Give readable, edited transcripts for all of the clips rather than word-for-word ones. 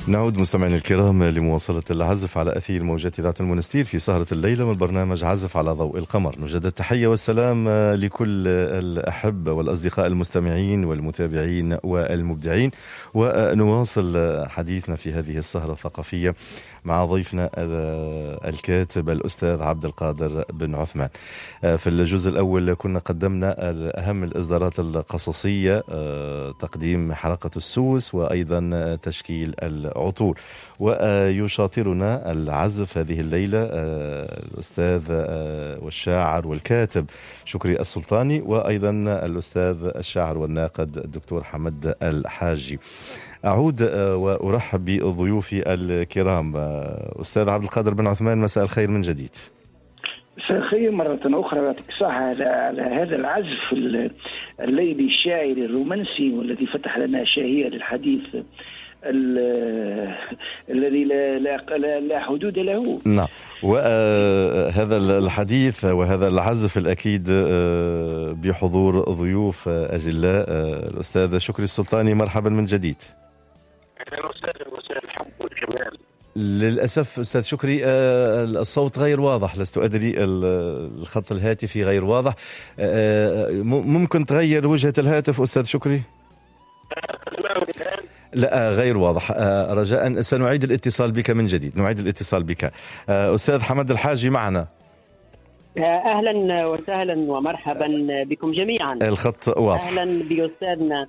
نعود مستمعينا الكرام لمواصلة العزف على أثير الموجات ذات المنستير في سهرة الليلة من برنامج عزف على ضوء القمر. نجدد التحية والسلام لكل الأحبة والأصدقاء المستمعين والمتابعين والمبدعين، ونواصل حديثنا في هذه السهرة الثقافية مع ضيفنا الكاتب الأستاذ عبد القادر بن عثمان. في الجزء الأول كنا قدمنا أهم الإصدارات القصصية، تقديم حلقة السوس وأيضا تشكيل العطور، ويشاطرنا العزف هذه الليلة الأستاذ والشاعر والكاتب شكري السلطاني، وأيضا الأستاذ الشاعر والناقد الدكتور حمد الحاجي. أعود وأرحب بضيوفي الكرام. أستاذ عبد القادر بن عثمان، مساء الخير من جديد. مساء الخير مرة أخرى، يعطيك الصحة على هذا العزف الليلي الشاعري الرومانسي والذي فتح لنا شهية للحديث الذي لا حدود له. نعم، وهذا الحديث وهذا العزف الأكيد بحضور ضيوف أجلاء. الأستاذ شكري السلطاني، مرحبا من جديد. أهلا وسهلا، مساء الحب والجمال. للأسف أستاذ شكري الصوت غير واضح، لست أدري، الخط الهاتفي غير واضح. ممكن تغير وجهة الهاتف أستاذ شكري؟ لا، غير واضح. رجاء سنعيد الاتصال بك من جديد، نعيد الاتصال بك. أستاذ حمد الحاجي معنا. أهلا وسهلا ومرحبا بكم جميعا. الخط واضح. أهلا بأستاذنا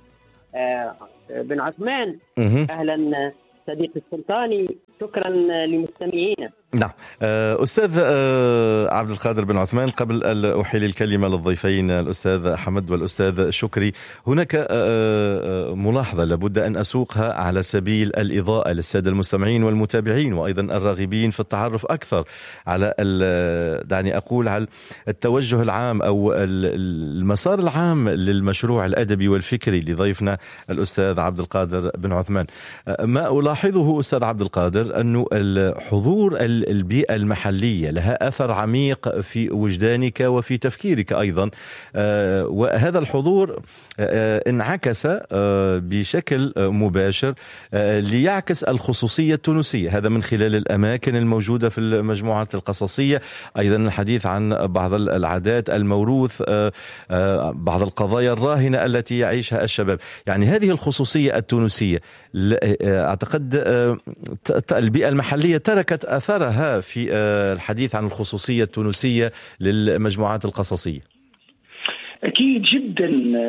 بن عثمان. أهلا صديقي السلطاني، شكرا لمستمعينا. نعم، أستاذ عبد القادر بن عثمان، قبل أن أحيل الكلمة للضيفين الأستاذ حمد والأستاذ شكري، هناك ملاحظة لابد أن أسوقها على سبيل الإضاءة للسادة المستمعين والمتابعين وأيضا الراغبين في التعرف أكثر على دعني أقول على التوجه العام أو المسار العام للمشروع الأدبي والفكري لضيفنا الأستاذ عبد القادر بن عثمان. ما ألاحظه أستاذ عبد القادر أنه الحضور البيئة المحلية لها أثر عميق في وجدانك وفي تفكيرك أيضا، وهذا الحضور انعكس بشكل مباشر ليعكس الخصوصية التونسية، هذا من خلال الأماكن الموجودة في المجموعات القصصية، أيضا الحديث عن بعض العادات، الموروث، بعض القضايا الراهنة التي يعيشها الشباب. يعني هذه الخصوصية التونسية أعتقد البيئة المحلية تركت أثرها في الحديث عن الخصوصية التونسية للمجموعات القصصية. أكيد جدا،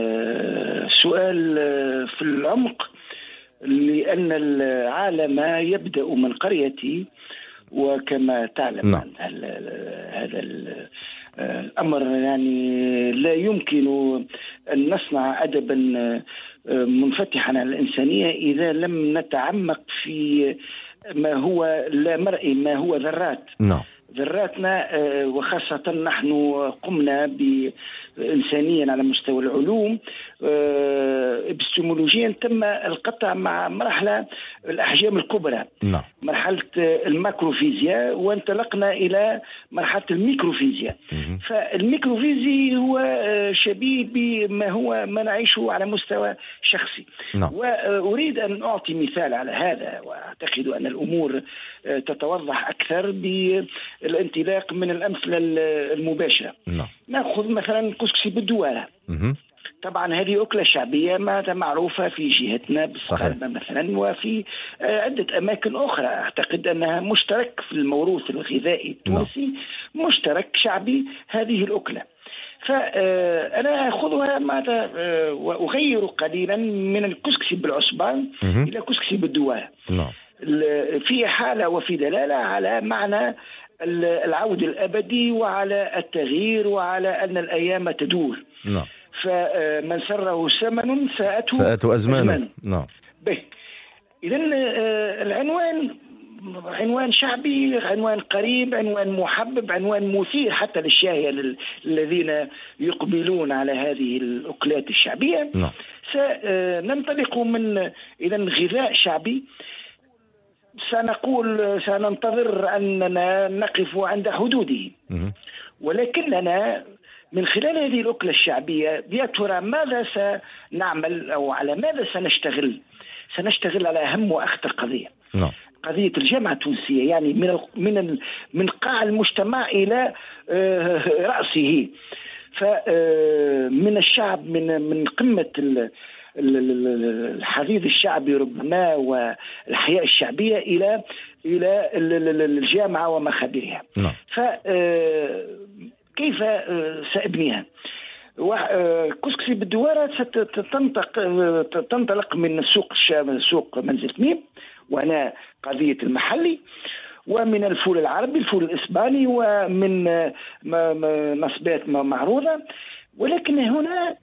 سؤال في العمق، لأن العالم يبدأ من قريتي، وكما تعلم نعم. هذا الأمر يعني لا يمكن أن نصنع أدبا منفتحا على الإنسانية إذا لم نتعمق في ما هو لا مرئي، ما هو ذرات. نعم. ذراتنا، وخاصة نحن قمنا إنسانيا على مستوى العلوم ابستمولوجيا تم القطع مع مرحلة الأحجام الكبرى. نعم. مرحلة الماكروفيزياء، وانطلقنا إلى مرحلة الميكروفيزياء. فالميكروفيزي هو شبيه بما هو ما نعيشه على مستوى شخصي. نعم. وأريد أن أعطي مثال على هذا، وأعتقد أن الأمور تتوضح أكثر بالانطلاق من الأمثلة المباشرة. نعم. نأخذ مثلا كسكسي بالدوارة. طبعا هذه أكلة شعبية معروفة في جهتنا بالصقلبة مثلا، وفي عدة أماكن أخرى. أعتقد أنها مشترك في الموروث الغذائي التونسي، مشترك شعبي هذه الأكلة. فأنا أخذها وأغير قليلا من الكسكسي بالعصبان إلى كسكسي بالدوارة. في حالة وفي دلالة على معنى العود الأبدي وعلى التغيير وعلى أن الأيام تدور. نعم. فمن سره ثمن ساءته أزمان. نعم. إذن العنوان عنوان شعبي، عنوان قريب، عنوان محبب، عنوان مثير حتى للشاهية الذين يقبلون على هذه الأكلات الشعبية. نعم. سننطلق من إذن غذاء شعبي. سننتظر أننا نقف عند حدوده، ولكننا من خلال هذه الأكلة الشعبية يا ترى ماذا سنعمل أو على ماذا سنشتغل على أهم وأخطر قضية. قضية الجامعة التونسية، يعني من قاع المجتمع إلى رأسه. فمن الشعب، من قمة الحديث الشعبي ربما والحياة الشعبية إلى الجامعة ومخابرها. فكيف سأبنيها؟ كسكسي بالدوارة تنطلق من سوق منزل تميم، وهنا قضية المحلي، ومن الفول العربي، الفول الإسباني، ومن نصبات معروضة. ولكن هنا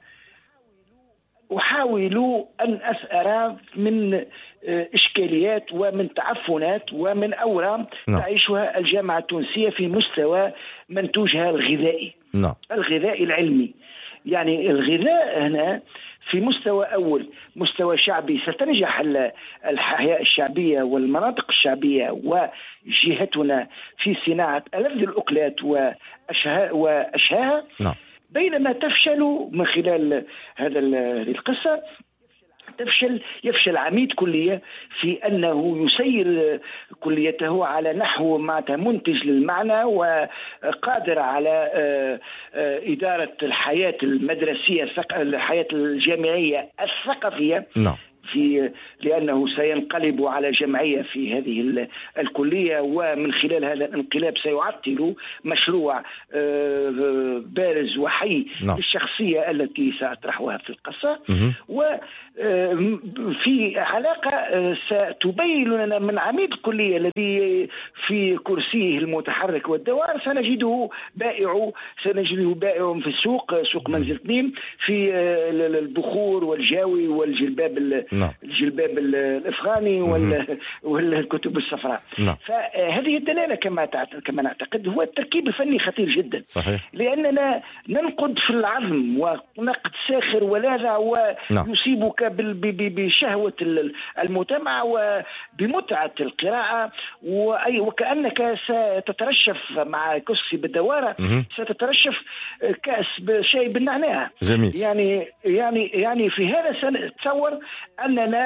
أحاول أن أسأل من إشكاليات ومن تعفنات ومن أوراق تعيشها الجامعة التونسية في مستوى منتوجها الغذائي، الغذائي العلمي. يعني الغذاء هنا في مستوى أول، مستوى شعبي، ستنجح الحياة الشعبية والمناطق الشعبية وجهتنا في صناعة ألذ الأكلات وأشهاها، بينما تفشل من خلال هذه القصة. يفشل عميد كلية في أنه يسير كليته على نحو منتج للمعنى وقادر على إدارة الحياة المدرسية، الحياة الجامعية الثقافية، لأنه سينقلب على جمعية في هذه الكلية، ومن خلال هذا الانقلاب سيعطل مشروع بارز وحي للشخصية التي سأطرحها في القصة. وفي علاقة ستبين لنا من عميد الكلية الذي في كرسيه المتحرك والدوار سنجده بائع في السوق، سوق منزل تميم، في البخور والجاوي والجلباب الجلباب الافغاني والكتب الصفراء. فهذه الدلاله كما نعتقد هو التركيب الفني خطير جدا. صحيح. لاننا ننقد في العظم ونقد ساخر ولاذع ويصيبك بشهوه المجتمع وبمتعه القراءه، وكانك ستترشف مع كسي بالدواره، ستترشف كاس شاي بالنعناع. جميل. يعني في هذا سنتصور أننا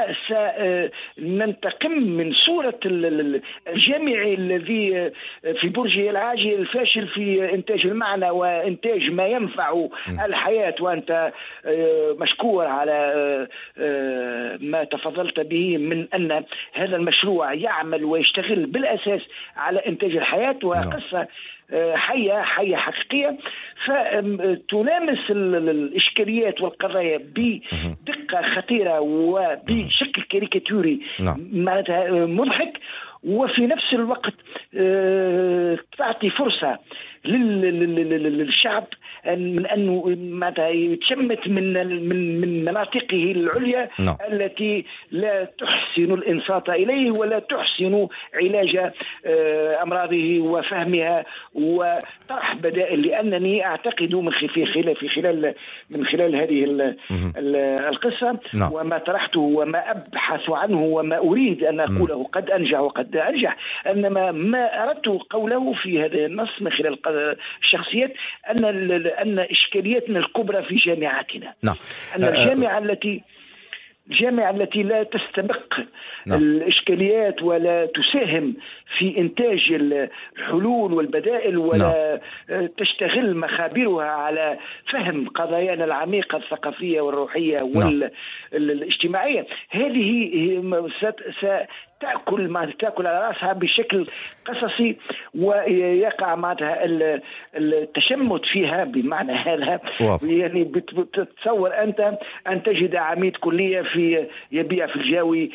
سننتقم من صورة الجامعي الذي في برجه العاجل الفاشل في إنتاج المعنى وإنتاج ما ينفع الحياة. وأنت مشكور على ما تفضلت به من أن هذا المشروع يعمل ويشتغل بالأساس على إنتاج الحياة، وقصة حية حقيقية، فتلامس الإشكاليات والقضايا بدقة خطيرة وبشكل كاريكاتوري معناتها مضحك، وفي نفس الوقت تعطي فرصة للشعب من أنه يتشمت من مناطقه العليا التي لا تحسن الإنصات إليه ولا تحسن علاج أمراضه وفهمها وطرح بدائل. لأنني أعتقد من خلال هذه القصة وما طرحته وما أبحث عنه وما أريد أن أقوله قد أنجح وقد أنجح، إنما ما أردت قوله في هذا النص من خلال الشخصيات أن إشكاليتنا الكبرى في جامعاتنا، أن الجامعة التي لا تستبق الإشكاليات ولا تساهم في إنتاج الحلول والبدائل ولا تشتغل مخابرها على فهم قضايانا العميقة الثقافية والروحية والاجتماعية، هذه تأكل على رأسها بشكل قصصي، ويقع معها التشمت فيها بمعنى هذا. يعني بتتصور أنت أن تجد عميد كلية يبيع في الجاوي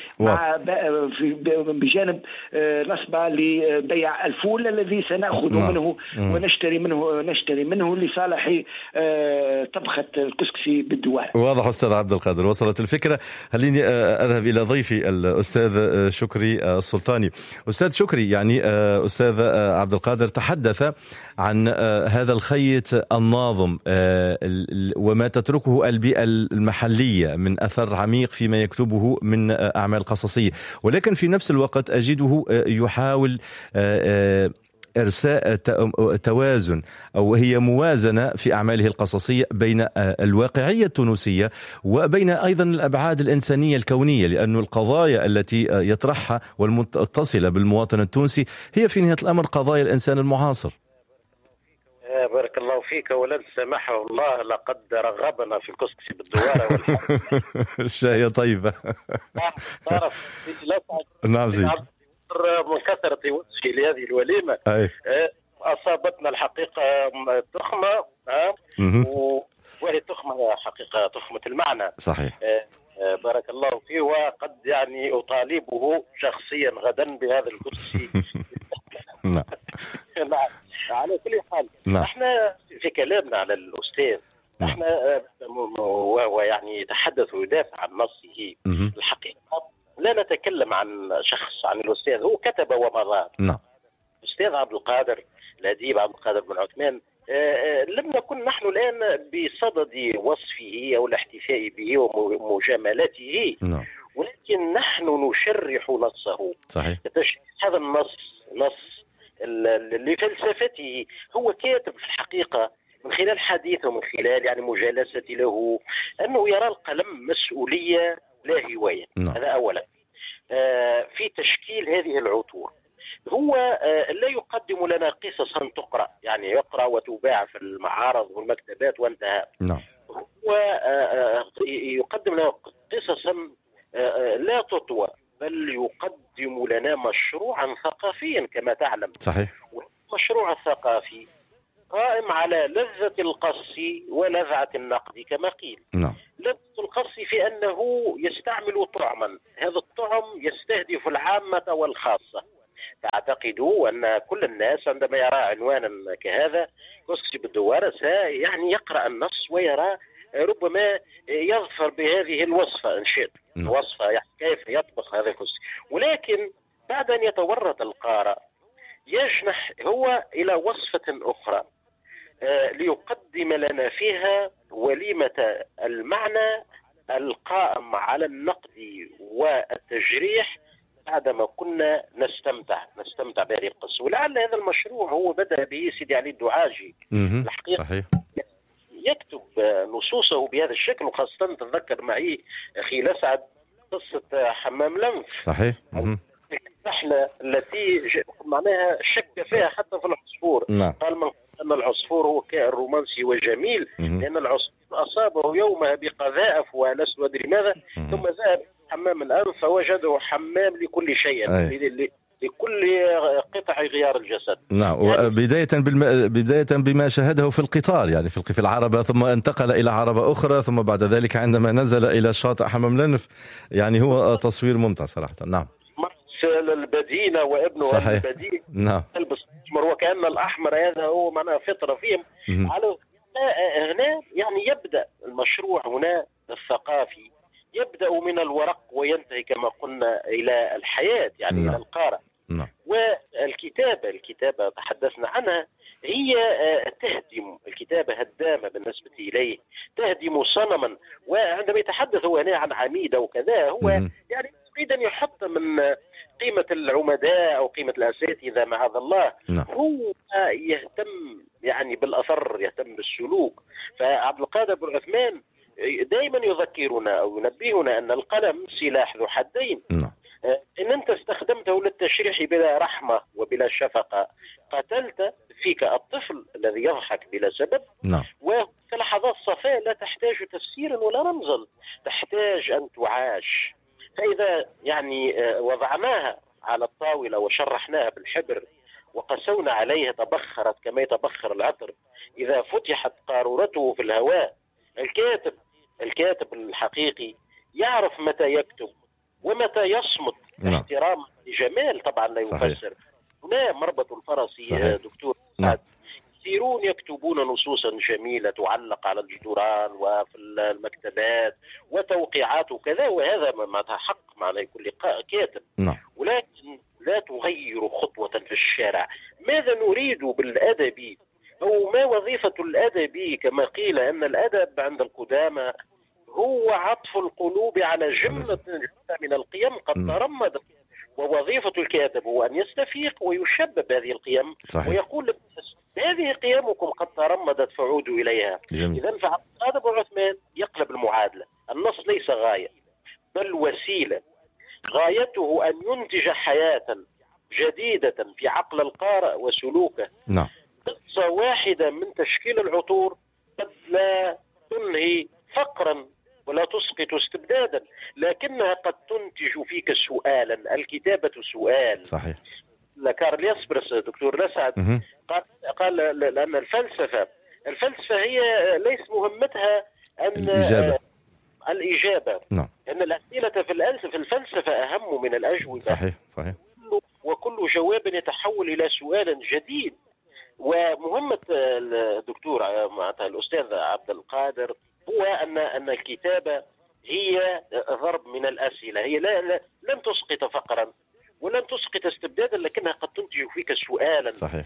بجانب نصبة لبيع الفول الذي سنأخذ منه ونشتري منه لصالح طبخة الكسكسي بالدوار. واضح أستاذ عبد القادر، وصلت الفكرة. خليني أذهب إلى ضيفي الأستاذ شكري السلطاني. أستاذ شكري، يعني أستاذ عبد القادر تحدث عن هذا الخيط الناظم وما تتركه البيئة المحلية من أثر عميق فيما يكتبه من أعمال قصصية، ولكن في نفس الوقت أجده يحاول إرساء توازن، أو هي موازنة في أعماله القصصية بين الواقعية التونسية وبين أيضا الأبعاد الإنسانية الكونية، لأن القضايا التي يطرحها والمتصلة بالمواطن التونسي هي في نهاية الأمر قضايا الإنسان المعاصر. بارك الله فيك، ولن سمحه الله لقد رغبنا في الكسكسي بالدوارة والحمد. الشاهية طيبة. تعرف نعم زيد. من كثرة وصفي لهذه الوليمة أصابتنا الحقيقة تخمة، وهي تخمة حقيقة تخمة المعنى. صحيح. بارك الله فيه، وقد يعني أطالبه شخصيا غدا بهذا الكرسي. نعم. على كل حال احنا في كلامنا على الأستاذ احنا وهو يعني يتحدث ويدافع عن نصه الحقيقة، لا نتكلم عن شخص، عن الأستاذ. هو كتب ومضى. نعم. الأستاذ عبد القادر الأديب عبد القادر بن عثمان، لم نكن نحن الآن بصدد وصفه أو الاحتفاء به ومجاملته، ولكن نحن نشرح نصه. صحيح. هذا النص نص لفلسفته. هو كاتب في الحقيقة من خلال حديثه ومن خلال يعني مجالستي له أنه يرى القلم مسؤولية لا هواية. هذا أولا. في تشكيل هذه العطور هو لا يقدم لنا قصصا تقرأ، يعني يقرأ وتباع في المعارض والمكتبات وانتهى. هو يقدم لنا قصصا لا تطوى، بل يقدم لنا مشروعا ثقافيا كما تعلم. صحيح. المشروع الثقافي قائم على لذة القص ولذعة النقد كما قيل. لذة القص في أنه يستعمل طعما، هذا الطعم يستهدف العامة والخاصة. تعتقد أن كل الناس عندما يرى عنوانا كهذا كسكسي بالدوارة يعني يقرأ النص ويرى ربما يظفر بهذه الوصفة إن شئت، وصفة يعني كيف يطبخ هذا الكسكسي. ولكن بعد أن يتورط القارئ يجنح هو إلى وصفة أخرى ليقدم لنا فيها وليمة المعنى القائم على النقد والتجريح بعدما كنا نستمتع بهذه القصة. ولعل هذا المشروع هو بدأ به سيدي علي الدعاجي الحقيقة. صحيح. يكتب نصوصه بهذا الشكل، وخاصة تتذكر معي أخي لسعد قصة حمام لنف. صحيح. الرحلة التي معناها شك فيها حتى في العصفور. قال من أن العصفور هو كائن رومانسي وجميل، لأن العصفور أصابه يومها بقذائف ولست أدري ماذا، ثم ذهب حمام الأنف فوجده حمام لكل شيء، لكل قطع غيار الجسد. نعم. يعني بداية بما شاهده في القطار، يعني في العربة، ثم انتقل إلى عربة أخرى، ثم بعد ذلك عندما نزل إلى شاطئ حمام لنف. يعني هو تصوير ممتع صراحة. نعم. البدينة وابنه البدين. نعم. يلبس أحمر، وكأن الأحمر هذا هو معناه فطرة فيهم. على هنا يعني يبدأ المشروع هنا الثقافي، يبدأ من الورق وينتهي كما قلنا إلى الحياة، يعني إلى القارئ. والكتابة تحدثنا عنها، هي تهدم، الكتابة هدامة بالنسبة إليه، تهدم صنما. وعندما يتحدث هو هنا عن عميدة وكذا، هو يعني يريد أن يحط من قيمة العمداء أو قيمة الأساتذة معاذ الله. هو يهتم يعني بالأثر، يهتم بالسلوك. فعبد القادر بن عثمان دائما يذكرنا أو ينبهنا أن القلم سلاح ذو حدين. إن أنت استخدمته للتشريح بلا رحمة وبلا شفقة قتلت فيك الطفل الذي يضحك بلا سبب. وفي لحظات صفاء لا تحتاج تفسيرا ولا رمزا، تحتاج أن تعاش. فإذا يعني وضعناها على الطاولة وشرحناها بالحبر وقسونا عليها تبخرت كما يتبخر العطر إذا فتحت قارورته في الهواء. الكاتب الحقيقي يعرف متى يكتب ومتى يصمت احتراما لجمال. طبعا لا يفسر. هنا مربط الفرس دكتور سعد. كثيرون يكتبون نصوصا جميلة تعلق على الجدران وفي المكتبات وتوقيعات وكذا، وهذا ما حق معنى كل كاتب. ولكن لا تغير خطوة في الشارع. ماذا نريد بالأدب، أو ما وظيفة الأدب؟ كما قيل أن الأدب عند القدامى هو عطف القلوب على جملة من القيم قد ترمدت ووظيفة الكاتب هو أن يستفيق ويشبب هذه القيم. صحيح. ويقول للناس هذه قيمكم قد ترمدت فعودوا إليها. إذن فعبد القادر بن عثمان يقلب المعادلة. النص ليس غاية بل وسيلة، غايته أن ينتج حياة جديدة في عقل القارئ وسلوكه. نعم. قصة واحدة من تشكيل العطور قد لا تنهي فقرا ولا تسقط استبدادا، لكنها قد تنتج فيك سؤالا. الكتابة سؤال. صحيح. كارل ياسبرس دكتور نسعد قال لأن الفلسفة هي ليس مهمتها أن الإجابة. نعم. أن الأسئلة في الفلسفة أهم من الأجوبة. صحيح. وكل جواب يتحول إلى سؤال جديد. ومهمة الدكتور الأستاذ عبد القادر هو أن الكتابة هي ضرب من الأسئلة. هي لن تسقط فقرا ولن تسقط استبدادا، لكنها قد تنتج فيك سؤالا. صحيح.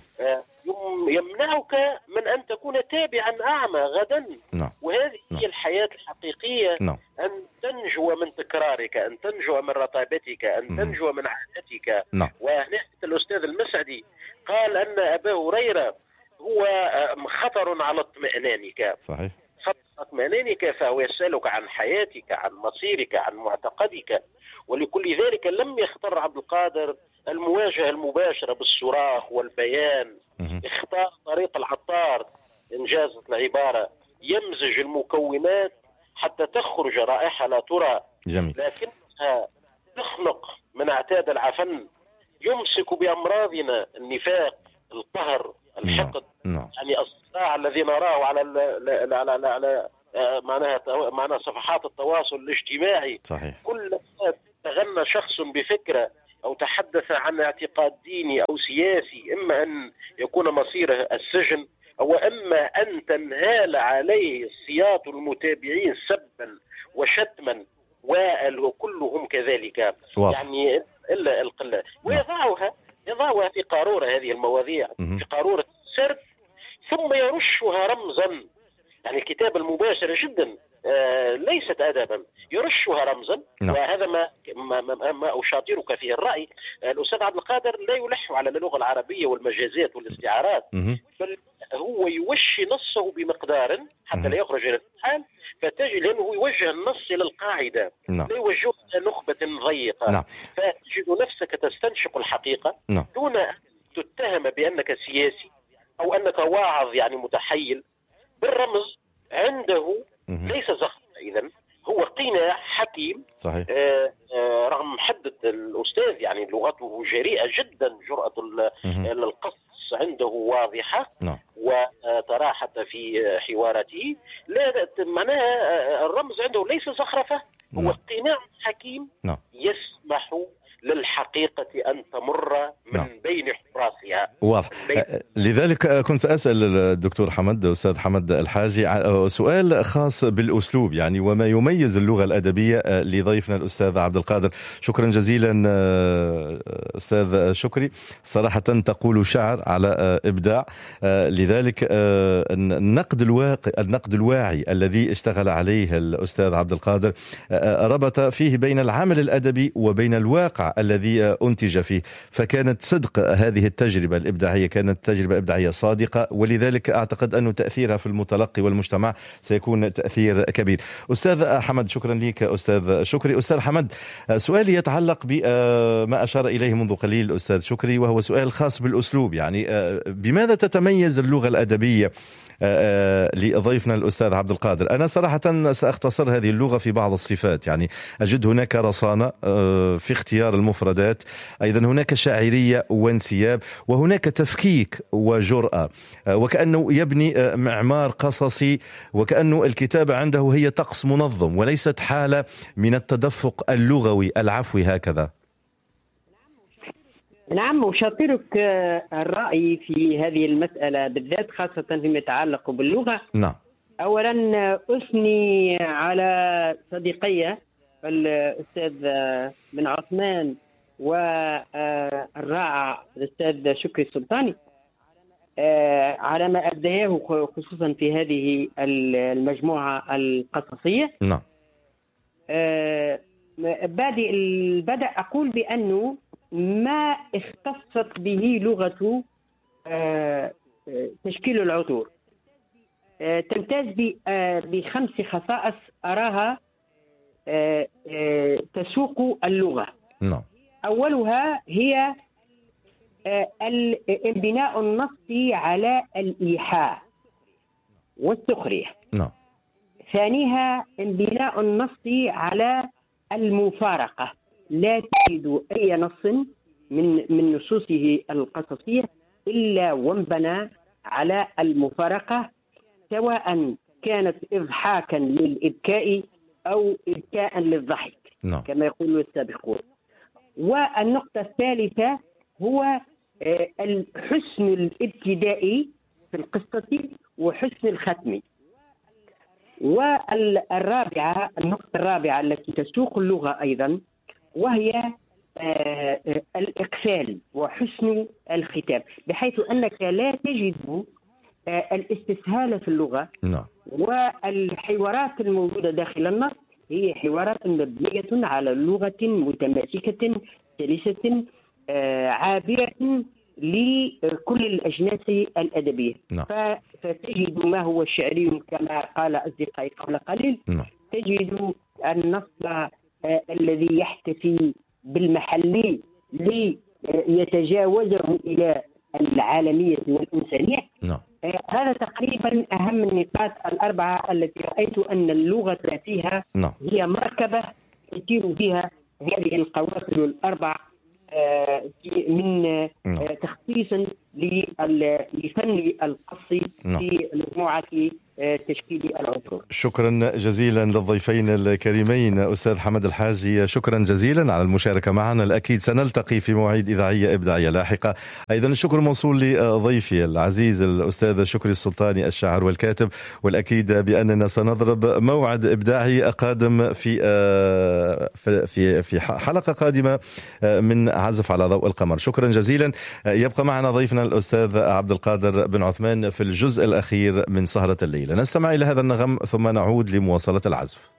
يمنعك من أن تكون تابعا أعمى غدا. نعم. وهذه هي الحياة الحقيقية. نعم. أن تنجو من تكرارك، أن تنجو من رطابتك، أن تنجو من عادتك. نعم. وهنا الأستاذ المسعدي قال أن أبا هريرة هو خطر على اطمئنانك. صحيح. اطمئنانك، فهو يسألك عن حياتك، عن مصيرك، عن معتقدك. ولكل ذلك لم يختار عبد القادر المواجهة المباشرة بالصراخ والبيان. اختار طريق العطار، إنجاز العبارة، يمزج المكونات حتى تخرج رائحة لا ترى. جميل. لكنها تخنق من اعتاد العفن، يمسك بأمراضنا، النفاق، القهر، الحقد. يعني الصراع الذي نراه على معناها صفحات التواصل الاجتماعي. صحيح. كل تغنى شخص بفكرة أو تحدث عن اعتقاد ديني أو سياسي، إما أن يكون مصيره السجن أو إما أن تنهال عليه سياط المتابعين سبا وشتما، وكلهم كذلك. واضح. يعني إلا القلة. ويضعها في قارورة هذه المواضيع، في قارورة السرد، ثم يرشها رمزا. يعني الكتابة المباشرة جدا ليست أدبا، يرشها رمزا. وهذا ما أشاطرك فيه الرأي. الأستاذ عبد القادر لا يلح على اللغة العربية والمجازات والاستعارات، بل هو يوشي نصه بمقدار حتى لا يخرج إلى الحال، فتجد لأنه يوجه النص إلى القاعدة. لا يوجهه إلى نخبة ضيقة. فتجد نفسك تستنشق الحقيقة دون أن تتهم بأنك سياسي أو أنك واعظ يعني متحيل. بالرمز عنده ليس زخم، إذن هو قناع حكيم. صحيح. رغم حدة الأستاذ يعني لغته جريئة جدا، جرأة القص عنده واضحة. وترى حتى في حواراته لا معناها الرمز عنده ليس زخرفة، هو قناع حكيم. يسمح للحقيقة أن تمر من بين حراسها. واضح. لذلك كنت أسأل الدكتور حمد، أستاذ حمد الحاجي، سؤال خاص بالأسلوب يعني وما يميز اللغة الأدبية لضيفنا الأستاذ عبد القادر. شكرا جزيلا أستاذ شكري، صراحة تقول شعر على إبداع. لذلك النقد الواعي الذي اشتغل عليه الأستاذ عبد القادر ربط فيه بين العمل الأدبي وبين الواقع الذي أنتج فيه، فكانت صدق هذه التجربة الإبداعية كانت تجربة إبداعية صادقة، ولذلك أعتقد أن تأثيرها في المتلقي والمجتمع سيكون تأثير كبير. أستاذ حمد، شكرا لك أستاذ شكري. أستاذ حمد، سؤالي يتعلق بما أشار إليه منذ قليل الأستاذ شكري، وهو سؤال خاص بالأسلوب. يعني بماذا تتميز اللغة الأدبية لضيفنا الأستاذ عبد القادر؟ أنا صراحة سأختصر هذه اللغة في بعض الصفات. يعني أجد هناك رصانة في اختيار المفردات، أيضا هناك شاعرية وانسياب، وهناك تفكيك وجرأة، وكأنه يبني معمار قصصي، وكأنه الكتابة عنده هي طقس منظم وليست حالة من التدفق اللغوي العفوي هكذا. نعم، أشاطرك الرأي في هذه المسألة بالذات، خاصة فيما يتعلق باللغة. نعم. أولا أثني على صديقي الأستاذ بن عثمان والرائع الأستاذ شكري السلطاني على ما أبداه خصوصا في هذه المجموعة القصصية. نعم. بدأ أقول بأنه ما اختصت به لغة تشكيل العطور. تمتاز ب5 خصائص أراها تسوق اللغة. أولها هي البناء النصي على الإيحاء والسخرية. ثانيها البناء النصي على المفارقة. لا تجد أي نص من نصوصه القصصية إلا وانبنى على المفارقة، سواء كانت إضحاكا للإبكاء أو إبكاء للضحك كما يقول السابقون. والنقطة الثالثة هو الحسن الابتدائي في القصة وحسن الختم. والرابعة، النقطة الرابعة التي تسوق اللغة أيضا، وهي الإقفال وحسن الختام، بحيث أنك لا تجد الاستسهال في اللغة. والحوارات الموجودة داخل النص هي حوارات مبنية على لغة متماسكة سلسة عابرة لكل الأجناس الأدبية. فتجد ما هو شعري كما قال أصدقائي قبل قليل. تجد النص الذي يحتفي بالمحلي ليتجاوزه إلى العالمية والإنسانية. هذا تقريبا أهم النقاط الأربعة التي رأيت أن اللغة فيها هي مركبة تسير فيها هذه القوافل الأربع من تخصيصا لفن القص في مجموعة تشكيل العطور. شكرا جزيلا للضيفين الكريمين أستاذ حمد الحاجي، شكرا جزيلا على المشاركة معنا. الأكيد سنلتقي في مواعيد إذاعية إبداعية لاحقة. أيضا الشكر موصول لضيفي العزيز الأستاذ شكري السلطاني الشاعر والكاتب، والأكيد بأننا سنضرب موعد إبداعي قادم في حلقة قادمة من عزف على ضوء القمر. شكرا جزيلا. يبقى معنا ضيفنا الأستاذ عبد القادر بن عثمان في الجزء الأخير من سهرة الليل. نستمع إلى هذا النغم ثم نعود لمواصلة العزف.